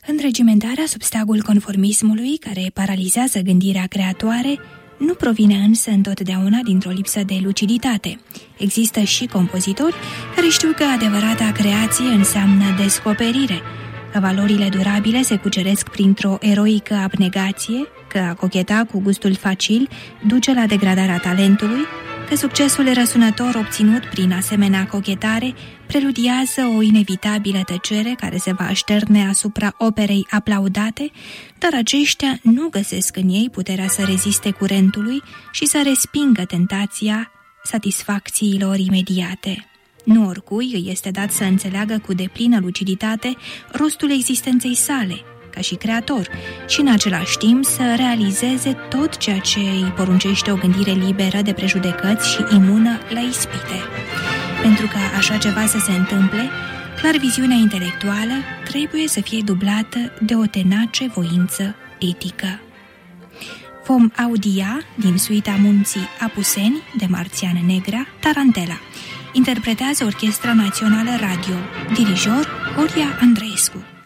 Înregimentarea sub steagul conformismului, care paralizează gândirea creatoare, nu provine însă întotdeauna dintr-o lipsă de luciditate. Există și compozitori care știu că adevărata creație înseamnă descoperire, că valorile durabile se cuceresc printr-o eroică abnegație, că a cocheta cu gustul facil duce la degradarea talentului, că succesul răsunător obținut prin asemenea cochetare preludiază o inevitabilă tăcere care se va așterne asupra operei aplaudate, dar aceștia nu găsesc în ei puterea să reziste curentului și să respingă tentația satisfacțiilor imediate. Nu oricui îi este dat să înțeleagă cu deplină luciditate rostul existenței sale, ca și creator, și în același timp să realizeze tot ceea ce îi poruncește o gândire liberă de prejudecăți și imună la ispite. Pentru ca așa ceva să se întâmple, clar viziunea intelectuală trebuie să fie dublată de o tenace voință etică. Vom audia din suita Munții Apuseni de Marțian Negrea, Tarantela. Interpretează Orchestra Națională Radio. Dirijor Horia Andreescu.